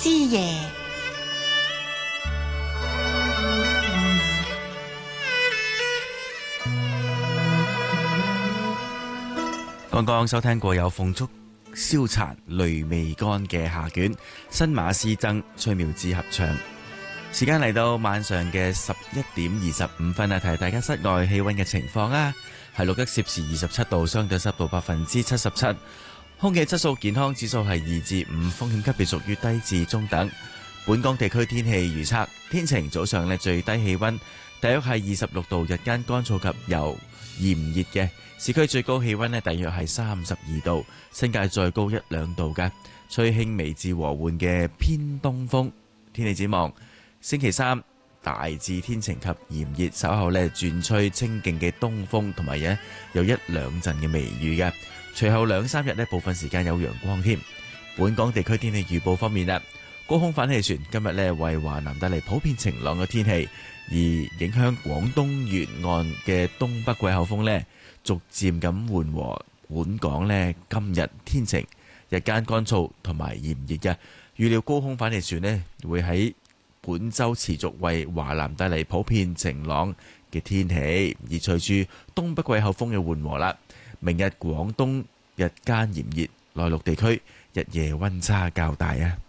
之夜。 剛剛收聽過有鳳燭燒殘淚未乾嘅下卷，新馬師曾崔妙芝合唱。時間嚟到晚上嘅11:25啊，提大家室外氣溫嘅情況啊，係錄得攝氏27度，相對濕度77%，空氣質素健康指數係2至5，風險級別屬於低至中等。本港地區天氣預測，天晴，早上最低氣溫大約係26度，日間乾燥及由炎熱嘅。市區最高氣溫大約係32度，新界再高1-2度嘅，吹輕微至和緩嘅偏東風。天氣展望，星期三大致天晴及炎熱，稍後轉吹清勁嘅東風，同埋有1-2陣嘅微雨嘅。隨後2-3日部分時間有陽光添。本港地區天氣預報方面啦，高空反氣旋今日為華南帶嚟普遍晴朗嘅天氣，而影響廣東沿岸嘅東北季候風逐漸咁緩和。本港今日天晴，日間乾燥同埋炎熱嘅，預料高空反氣旋會喺本週持續為華南帶嚟普遍晴朗嘅天氣，而隨住東北季候風嘅緩和啦，明日廣東日間炎熱，內陸地區日夜溫差較大啊。